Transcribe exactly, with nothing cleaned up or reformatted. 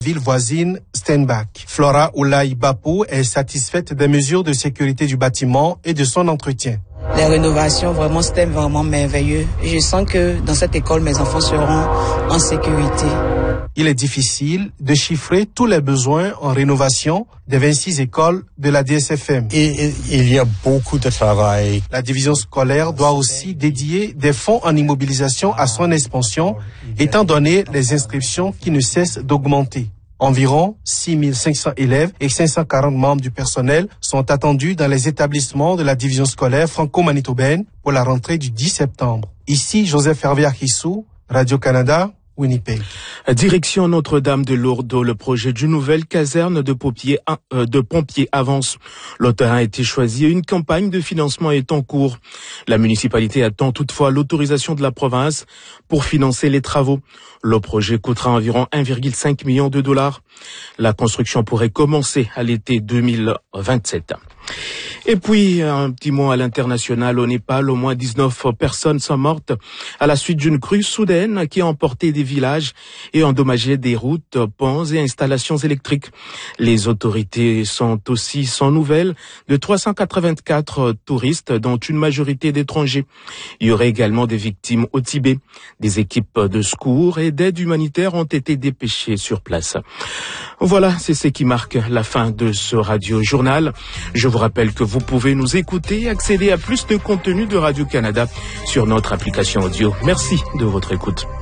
ville voisine Steinbach. Flora Oulay Bapou est satisfaite des mesures de sécurité du bâtiment et de son entretien. Les rénovations, vraiment, c'était vraiment merveilleux. Je sens que dans cette école, mes enfants seront en sécurité. Il est difficile de chiffrer tous les besoins en rénovation des vingt-six écoles de la D S F M. Et il y a beaucoup de travail. La division scolaire doit aussi dédier des fonds en immobilisation à son expansion, étant donné les inscriptions qui ne cessent d'augmenter. Environ six mille cinq cents élèves et cinq cent quarante membres du personnel sont attendus dans les établissements de la division scolaire franco-manitobaine pour la rentrée du dix septembre. Ici, Joseph Hervé Achissou, Radio-Canada, Winnipeg. Direction Notre-Dame-de-Lourdes, le projet d'une nouvelle caserne de pompiers, euh, de pompiers avance. Le terrain a été choisi et une campagne de financement est en cours. La municipalité attend toutefois l'autorisation de la province pour financer les travaux. Le projet coûtera environ un virgule cinq million de dollars. La construction pourrait commencer à l'été deux mille vingt-sept. Et puis, un petit mot à l'international. Au Népal, au moins dix-neuf personnes sont mortes à la suite d'une crue soudaine qui a emporté des villages et endommagé des routes, ponts et installations électriques. Les autorités sont aussi sans nouvelles de trois cent quatre-vingt-quatre touristes, dont une majorité d'étrangers. Il y aurait également des victimes au Tibet. Des équipes de secours et d'aide humanitaire ont été dépêchées sur place. Voilà, c'est ce qui marque la fin de ce radio-journal. Je vous rappelle que vous pouvez nous écouter et accéder à plus de contenu de Radio-Canada sur notre application audio. Merci de votre écoute.